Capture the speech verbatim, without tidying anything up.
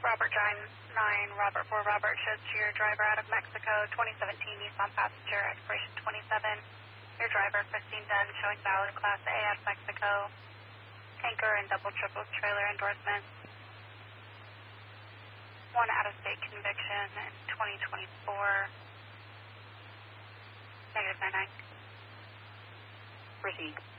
Robert Drive nine, Robert four, Robert shows to your driver out of Mexico, twenty seventeen Nissan Passenger, expiration twenty-seven. Your driver, Christine Dunn, showing valid Class A out of Mexico, tanker and double triple trailer endorsements. One out-of-state conviction in twenty twenty-four. Negative nine nine. Proceed.